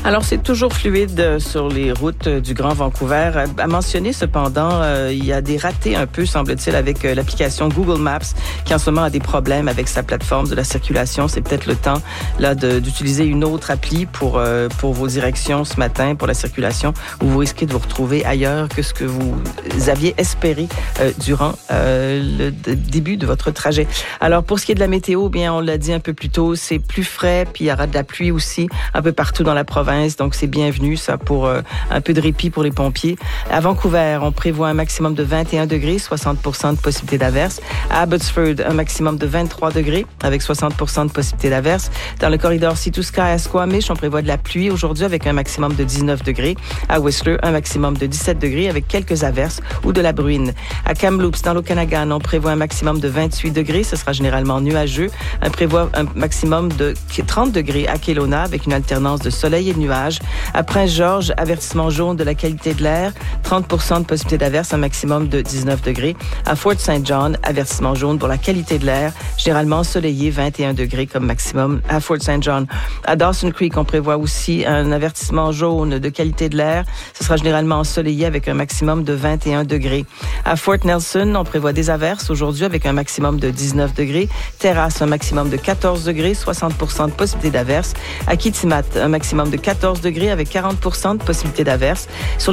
Alors, c'est toujours fluide sur les routes du Grand Vancouver. À mentionner, cependant, il y a des ratés un peu, semble-t-il, avec l'application Google Maps, qui en ce moment a des problèmes avec sa plateforme de la circulation. C'est peut-être le temps là d'utiliser une autre appli pour vos directions ce matin, pour la circulation, où vous risquez de vous retrouver ailleurs que ce que vous aviez espéré durant le début de votre trajet. Alors, pour ce qui est de la météo, bien, on l'a dit un peu plus tôt, c'est plus frais, puis il y aura de la pluie aussi un peu partout dans la province, donc c'est bienvenu, ça, pour un peu de répit pour les pompiers. À Vancouver, on prévoit un maximum de 21 degrés, 60% de possibilité d'averse. À Abbotsford, un maximum de 23 degrés, avec 60% de possibilité d'averse. Dans le corridor Sea to Sky à Squamish, on prévoit de la pluie aujourd'hui avec un maximum de 19 degrés. À Whistler, un maximum de 17 degrés avec quelques averses ou de la bruine. À Kamloops, dans l'Okanagan, on prévoit un maximum de 28 degrés. Ce sera généralement nuageux. On prévoit un maximum de 30 degrés à Kelowna avec une alternance de soleil et de nuages. À Prince-Georges, avertissement jaune de la qualité de l'air, 30% de possibilité d'averse, un maximum de 19 degrés. À Fort St. John, avertissement jaune pour la qualité de l'air, généralement ensoleillé, 21 degrés comme maximum à Fort St. John. À Dawson Creek, on prévoit aussi un avertissement jaune de qualité de l'air. Ce sera généralement ensoleillé avec un maximum de 21 degrés. À Fort Nelson, on prévoit des averses aujourd'hui avec un maximum de 19 degrés. Terrasse, un maximum de 14 degrés, 60% de possibilité d'averse. À Kitimat, un maximum de 14 degrés avec 40% de possibilité d'averse. Sur